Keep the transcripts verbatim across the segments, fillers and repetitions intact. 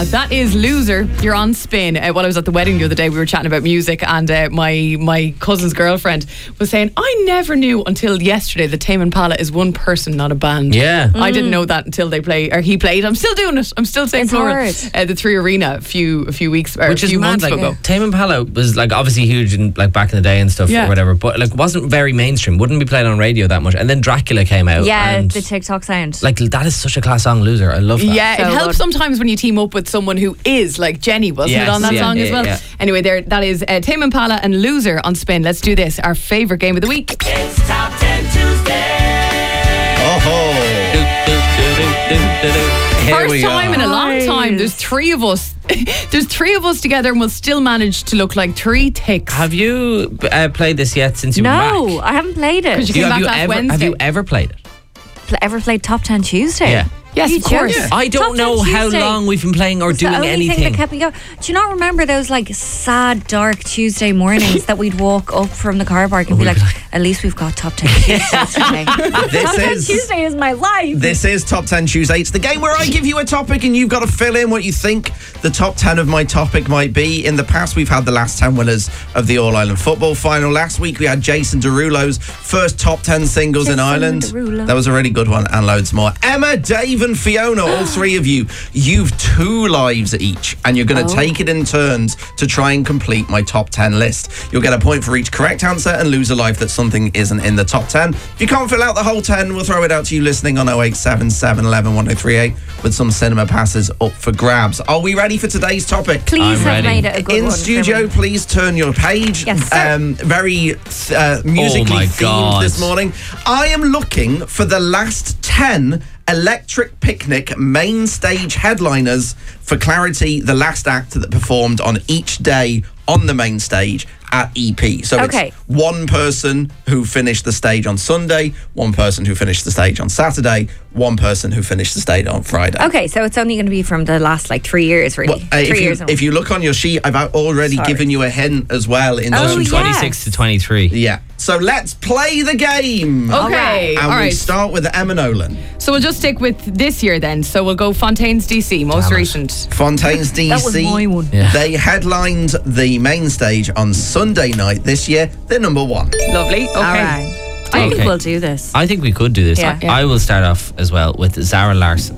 that is Loser. You're on Spin. Uh, while I was at the wedding the other day, we were chatting about music, and uh, my my cousin's girlfriend was saying, I never knew until yesterday that Tame Impala is one person, not a band. Yeah. I didn't know that until they play, or he played. I'm still doing it. I'm still saying It's plural. hard. Uh, the Three Arena a few a few weeks or Which a is few mad, months like, ago. Tame Impala was like obviously huge in like back in the day and stuff Yeah. or whatever, but like wasn't very mainstream, wouldn't be played on radio that much. And then Dracula came out. Yeah, and the TikTok sound. like that is such a class song, Loser. I love that. Yeah, So it helps good. sometimes when you team up with someone who is like Jenny, wasn't Yes, it, on that yeah, song yeah, as well? yeah. Anyway, there that is uh, Tame Impala and Loser on Spin. Let's do this. Our favourite game of the week. It's Top ten Tuesday. Oh, Here First we time are. in a long time. There's three of us. There's three of us together, and we'll still manage to look like three ticks. Have you uh, played this yet since you've been No, back? I haven't played it. Because you You- came have back you last ever Wednesday. have you ever played it? Pl- ever played Top ten Tuesday? Yeah. Yes, Are you of course. joking? I don't Top ten know how Tuesday long we've been playing or was the doing only anything. thing that kept me going. Do you not remember those like sad, dark Tuesday mornings that we'd walk up from the car park and be we'd like, be like- at least we've got Top ten Tuesday today. This Top ten is- Tuesday is my life. This is Top ten Tuesday. It's the game where I give you a topic and you've got to fill in what you think the top ten of my topic might be. In the past, we've had the last ten winners of the All-Ireland Football Final. Last week, we had Jason Derulo's first top ten singles in Jason Ireland. Derulo. That was a really good one, and loads more. Emma, Dave and Fiona, all three of you, you've two lives each, and you're going to Oh. take it in turns to try and complete my top ten list. You'll get a point for each correct answer and lose a life that something isn't in the top ten. If you can't fill out the whole ten, we'll throw it out to you listening on oh eight seven seven, one one, one oh three eight with some cinema passes up for grabs. Are we ready for today's topic? Please I'm have ready. made it a good In one for studio, me. please turn your page. Yes, sir. Um, very uh, musically Oh my themed God. this morning. I am looking for the last ten Electric Picnic main stage headliners. For clarity, the last act that performed on each day on the main stage at E P. So Okay. it's one person who finished the stage on Sunday, one person who finished the stage on Saturday, one person who finished the stage on Friday. Okay, so it's only going to be from the last like three years, really. Well, uh, three if, you, years. if you look on your sheet, I've already Sorry. given you a hint as well. In Oh, terms From of- yeah. twenty-six to twenty-three. yeah. So let's play the game. Okay, And all we right. start with Emma Nolan. So we'll just stick with this year then. So we'll go Fontaine's D C, most Damn it. recent. Fontaines D C. That was my one. Yeah. They headlined the main stage on Sunday night this year. They're number one. Lovely. Okay. All right. I Okay. think we'll do this. I think we could do this. Yeah. I, I will start off as well with Zara Larsson.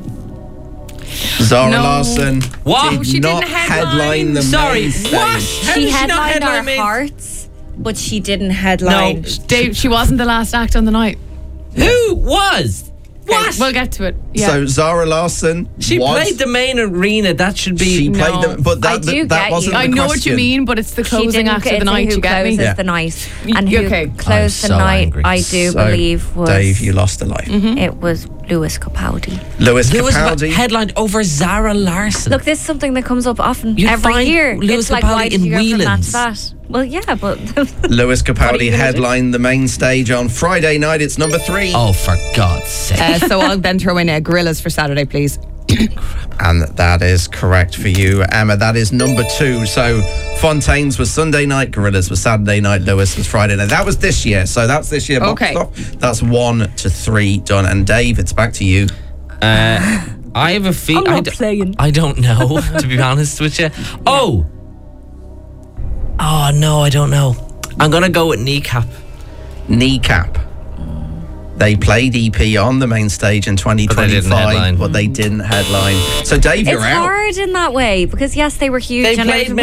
Zara No. Larson What? did She not didn't headline. headline the Sorry, main stage. what? How she did she not headlined headline our main- hearts, but she didn't headline. No. Dave, she wasn't the last act on the night. Who was? Okay, What? we'll get to it. Yeah. So Zara Larson She was, played the main arena. That should be. She played No. the, but that, I do that get wasn't you. the I know what question. you mean, but it's the She closing didn't act of get the to night. who You get me? closes Yeah. the night, Y- and who okay. closed I'm the so night. angry. I do So, believe was Dave, you lost a life. it was Lewis Capaldi. Lewis Lewis Capaldi. headlined over Zara Larsson. Look, this is something that comes up often You every find year. Lewis it's like, Capaldi why did in you go from that Whelan's. to that? Well, yeah, but Lewis What are Capaldi you gonna do? headlined the main stage on Friday night. It's number three. Oh, for God's sake! Uh, so I'll then throw in uh, Gorillas for Saturday, please. And that is correct for you, Emma. That is number two. So Fontaines was Sunday night, Gorillas was Saturday night, Lewis was Friday night. That was this year. So that's this year. boxed Okay. off. That's one to three done. And Dave, it's back to you. Uh, I have a feel. I'm not I, d- playing. I don't know, to be honest with you. Oh, oh no, I don't know. I'm gonna go with Kneecap. Kneecap. They played E P on the main stage in twenty But they didn't twenty-five, headline. but they didn't headline. So Dave, you're it's out. hard in that way because yes, they were huge. They and played everyone